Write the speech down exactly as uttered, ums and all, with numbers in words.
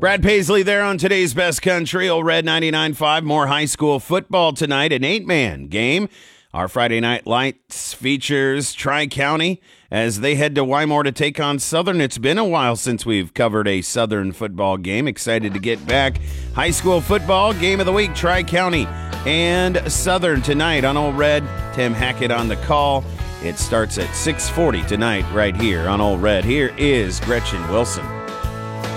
Brad Paisley there on today's Best Country, Old Red ninety-nine point five. More high school football tonight, an eight-man game. Our Friday Night Lights features Tri-County as they head to Wymore to take on Southern. It's been a while since we've covered a Southern football game. Excited to get back. High school football, game of the week, Tri-County and Southern tonight on Old Red. Tim Hackett on the call. It starts at six forty tonight right here on Old Red. Here is Gretchen Wilson.